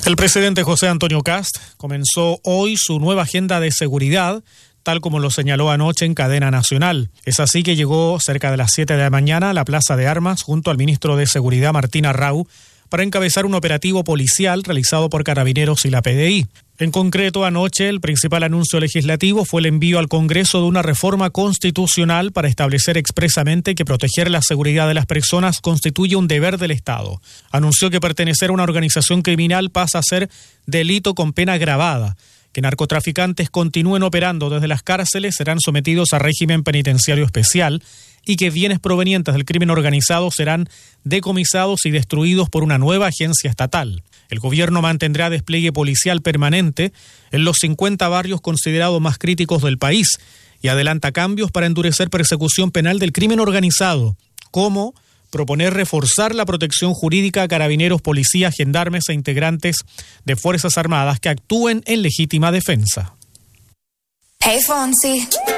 El presidente José Antonio Kast comenzó hoy su nueva agenda de seguridad, tal como lo señaló anoche en cadena nacional. Es así que llegó cerca de las 7 de la mañana a la Plaza de Armas junto al ministro de Seguridad Martín Arrau para encabezar un operativo policial realizado por Carabineros y la PDI. En concreto, anoche el principal anuncio legislativo fue el envío al Congreso de una reforma constitucional para establecer expresamente que proteger la seguridad de las personas constituye un deber del Estado. Anunció que pertenecer a una organización criminal pasa a ser delito con pena agravada, que narcotraficantes continúen operando desde las cárceles serán sometidos a régimen penitenciario especial y que bienes provenientes del crimen organizado serán decomisados y destruidos por una nueva agencia estatal. El gobierno mantendrá despliegue policial permanente en los 50 barrios considerados más críticos del país y adelanta cambios para endurecer persecución penal del crimen organizado, como proponer reforzar la protección jurídica a carabineros, policías, gendarmes e integrantes de Fuerzas Armadas que actúen en legítima defensa. Hey, Fonsi.